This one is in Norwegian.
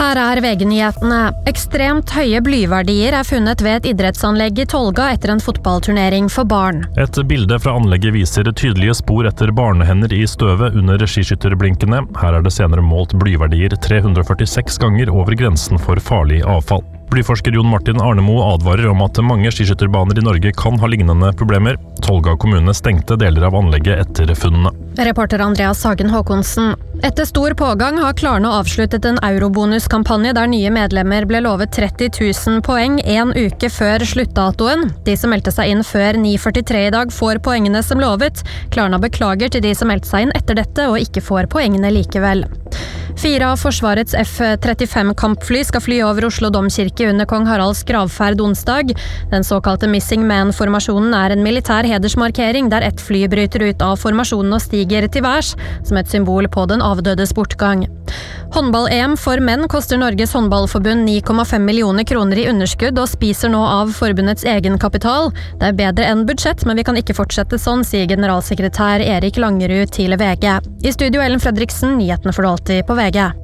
Her VG-nyhetene. Ekstremt høye blyverdier funnet ved et idrettsanlegg i Tolga etter en fotballturnering for barn. Et bilde fra anlegget viser tydelige spor etter barnehender i støvet under skiskytterblinkene. Her det senere målt blyverdier 346 ganger over grensen for farlig avfall. Blyforsker Jon Martin Arnemo advarer om at mange skiskytterbaner i Norge kan ha lignende problemer. Tolga kommune stengte deler av anlegget etter funnene. Reporter Andreas Hagen Håkonsen. Etter stor pågang har Klarna avsluttet en eurobonuskampanje der nye medlemmer ble lovet 30 000 poeng en uke før sluttdatoen. De som meldte seg inn før 9:43 i dag får poengene som lovet. Klarna beklager til de som meldte seg inn etter dette og ikke får poengene likevel. 4 av Forsvarets F-35-kampfly skal fly over Oslo Domkirke under Kong Haralds gravferd onsdag. Den såkalte Missing Man-formasjonen en militær hedersmarkering der ett fly bryter ut av formasjonen og stiger til værs, som et symbol på den avdødes bortgang. Håndball-EM for menn koster Norges håndballforbund 9,5 millioner kroner i underskudd og spiser nå av forbundets egenkapital. Det bedre enn budsjett, men vi kan ikke fortsette sånn, sier generalsekretær Erik Langerud til VG. I studio Ellen Fredriksen, nyhetene for alltid på VG.